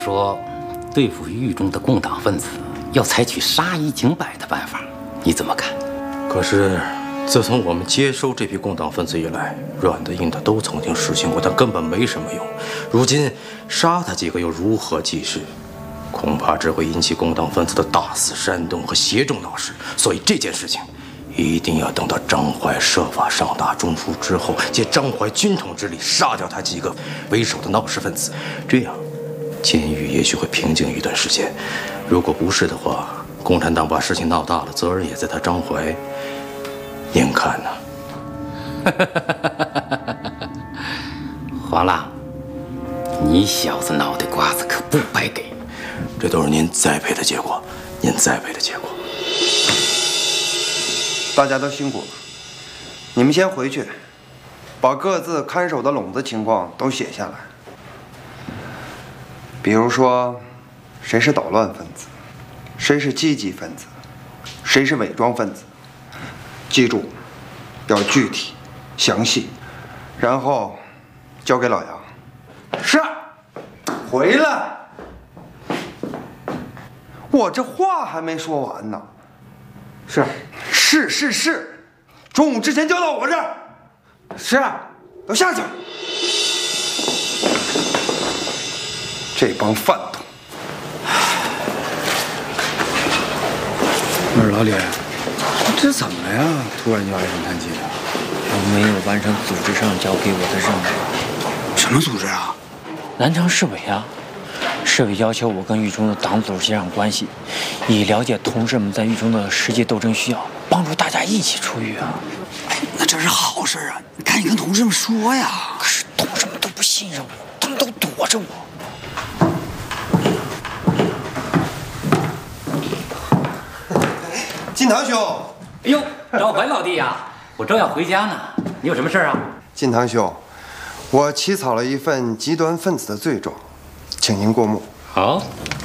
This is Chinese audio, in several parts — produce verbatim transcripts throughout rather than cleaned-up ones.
说对付狱中的共党分子要采取杀一儆百的办法，你怎么看？ 可是，自从我们接收这批共党分子以来，软的硬的都曾经实行过，但根本没什么用。如今杀他几个又如何济事？恐怕只会引起共党分子的大肆煽动和协众闹事。所以这件事情，一定要等到张怀设法上达中书之后，借张怀军统之力杀掉他几个为首的闹事分子，这样监狱也许会平静一段时间。如果不是的话，共产党把事情闹大了，责任也在他张怀。您看呢？ 黄浪，你小子脑袋瓜子可不白给， 这都是您栽培的结果，您栽培的结果。 大家都辛苦了，你们先回去，把各自看守的笼子情况都写下来。比如说，谁是捣乱分子，谁是积极分子，谁是伪装分子。记住，要具体、详细，然后交给老杨。是，回来。我这话还没说完呢。是。是是是，中午之前交到我这儿。是，都下去。这帮饭桶。 不是老李，这怎么了呀？突然就唉声叹气的。 我没有完成组织上交给我的任务。 什么组织啊？ 南昌市委啊。市委要求我跟狱中的党组接上关系，以了解同志们在狱中的实际斗争需要，帮助大家一起出狱啊！ 哎，那这是好事啊！你赶紧跟同志们说呀！ 可是同志们都不信任我，他们都躲着我。 金堂兄， 哎呦，张怀老弟呀，我正要回家呢，你有什么事啊？ 金堂兄，我起草了一份极端分子的罪状。请您过目。 好。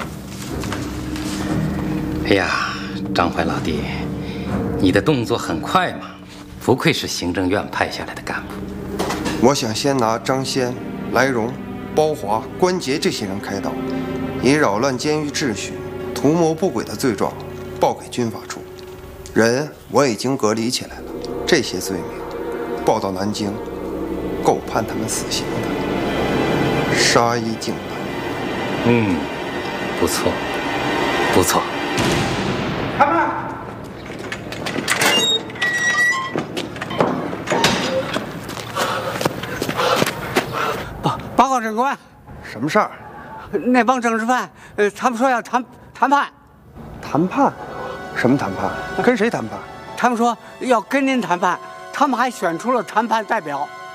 哎呀，张怀老弟，你的动作很快嘛，不愧是行政院派下来的干部。 我想先拿张先、来荣、包华、关杰这些人开刀，以扰乱监狱秩序、图谋不轨的罪状报给军法处。人我已经隔离起来了，这些罪名报到南京，够判他们死刑的。杀一儆百。 嗯，不错，不错。 开门！ 报报告长官， 什么事儿？ 那帮政治犯，呃，他们说要谈谈判。 谈判？什么谈判？跟谁谈判？ 他们说要跟您谈判，他们还选出了谈判代表。